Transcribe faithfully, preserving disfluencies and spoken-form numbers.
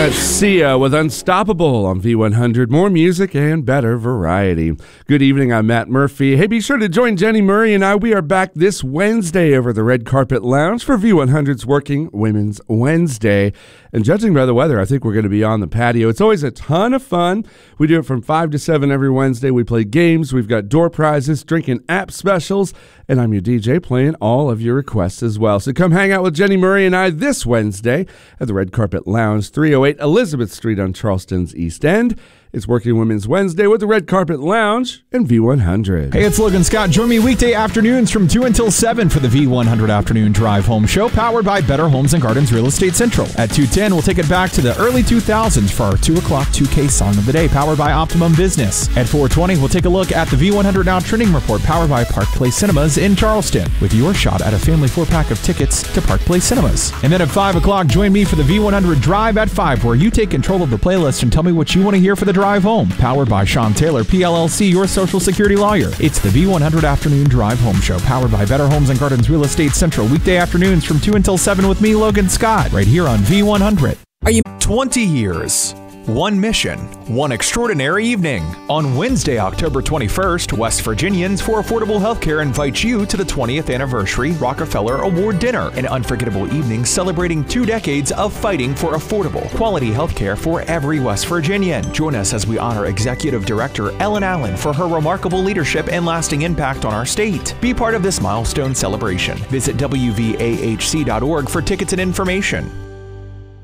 That's Sia with Unstoppable on V one hundred. More music and better variety. Good evening, I'm Matt Murphy. Hey, be sure to join Jenny Murray and I. We are back this Wednesday over the Red Carpet Lounge for V one hundred's Working Women's Wednesday. And judging by the weather, I think we're going to be on the patio. It's always a ton of fun. We do it from five to seven every Wednesday. We play games. We've got door prizes, drinking app specials, and I'm your D J playing all of your requests as well. So come hang out with Jenny Murray and I this Wednesday at the Red Carpet Lounge, three oh eight Elizabeth Street on Charleston's East End. It's Working Women's Wednesday with the Red Carpet Lounge and V one hundred. Hey, it's Logan Scott. Join me weekday afternoons from two until seven for the V one hundred Afternoon Drive Home Show, powered by Better Homes and Gardens Real Estate Central. At two ten, we'll take it back to the early two thousands for our two o'clock two K Song of the Day, powered by Optimum Business. At four twenty, we'll take a look at the V one hundred Now Trending Report, powered by Park Place Cinemas in Charleston, with your shot at a family four-pack of tickets to Park Place Cinemas. And then at five o'clock, join me for the V one hundred Drive at five, where you take control of the playlist and tell me what you want to hear for the drive home, powered by Sean Taylor, P L L C, your Social Security lawyer. It's the V one hundred Afternoon Drive Home Show, powered by Better Homes and Gardens Real Estate Central, weekday afternoons from two until seven with me, Logan Scott, right here on V one hundred. Are you twenty years? One mission, one extraordinary evening. On Wednesday, October twenty-first, West Virginians for Affordable Healthcare invites you to the twentieth Anniversary Rockefeller Award Dinner, an unforgettable evening celebrating two decades of fighting for affordable, quality healthcare for every West Virginian. Join us as we honor Executive Director Ellen Allen for her remarkable leadership and lasting impact on our state. Be part of this milestone celebration. Visit W V A H C dot org for tickets and information.